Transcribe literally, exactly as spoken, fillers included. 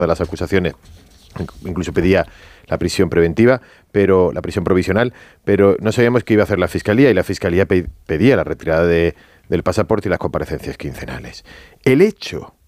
las acusaciones, incluso pedía la prisión preventiva, pero la prisión provisional, pero no sabíamos qué iba a hacer la Fiscalía, y la Fiscalía pe- pedía la retirada de, del pasaporte y las comparecencias quincenales. El hecho